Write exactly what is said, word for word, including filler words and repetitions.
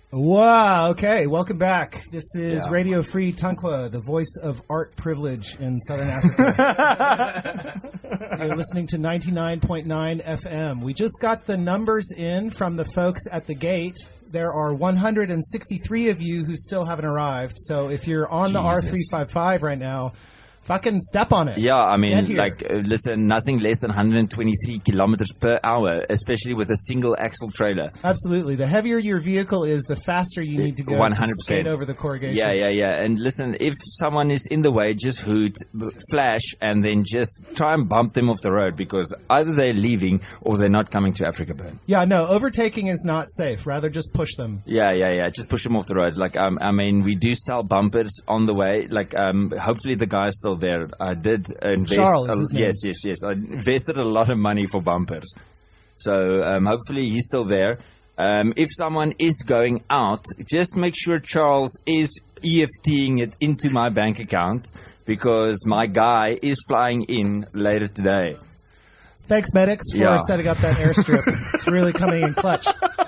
Wow, okay, welcome back. This is Yeah. Radio Free Tankwa, the voice of art privilege in Southern Africa. You're listening to ninety-nine point nine F M. We just got the numbers in from the folks at the gate. There are one hundred sixty-three of you who still haven't arrived, so if you're on the R three fifty-five right now, fucking step on it. Yeah, I Get mean, here. like, uh, listen, nothing less than one hundred twenty-three kilometers per hour, especially with a single axle trailer. Absolutely. The heavier your vehicle is, the faster you need to go one to hundred percent. skate over the corrugations. Yeah, yeah, yeah. And listen, if someone is in the way, just hoot, b- flash, and then just try and bump them off the road because either they're leaving or they're not coming to Africa Burn. Yeah, no, overtaking is not safe. Rather just push them. Yeah, yeah, yeah. Just push them off the road. Like, um, I mean, we do sell bumpers on the way. Like, um, hopefully the guy's still there. I did invest. Charles is a- his name. yes, yes, yes. I invested a lot of money for bumpers. So um, hopefully he's still there. Um, if someone is going out, just make sure Charles is EFTing it into my bank account because my guy is flying in later today. Thanks, medics, for Yeah. setting up that airstrip. It's really coming in clutch.